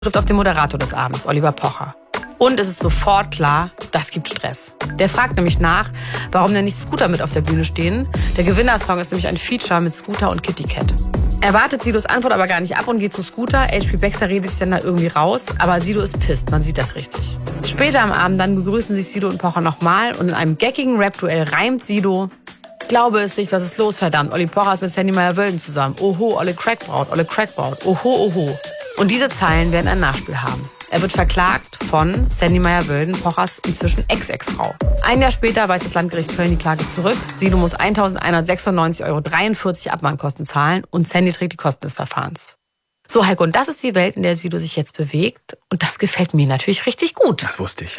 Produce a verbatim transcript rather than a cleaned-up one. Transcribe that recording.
trifft auf den Moderator des Abends, Oliver Pocher. Und es ist sofort klar, das gibt Stress. Der fragt nämlich nach, warum denn nicht Scooter mit auf der Bühne stehen. Der Gewinnersong ist nämlich ein Feature mit Scooter und Kitty Cat. Er wartet Sidos Antwort aber gar nicht ab und geht zu Scooter. H P Baxter redet sich dann da irgendwie raus, aber Sido ist pisst, man sieht das richtig. Später am Abend dann begrüßen sich Sido und Pocher nochmal und in einem geckigen Rap-Duell reimt Sido: Glaube es nicht, was ist los, verdammt? Olli Pocher ist mit Sandy Meyer-Wölden zusammen. Oho, Olle Crackbraut, Olle Crackbraut. Oho, oho. Und diese Zeilen werden ein Nachspiel haben. Er wird verklagt von Sandy Meyer-Wölden, Pochers inzwischen Ex-Ex-Frau. Ein Jahr später weist das Landgericht Köln die Klage zurück. Sido muss eintausendeinhundertsechsundneunzig Euro dreiundvierzig Abmahnkosten zahlen und Sandy trägt die Kosten des Verfahrens. So, Heiko, und das ist die Welt, in der Sido sich jetzt bewegt. Und das gefällt mir natürlich richtig gut. Das wusste ich, ja.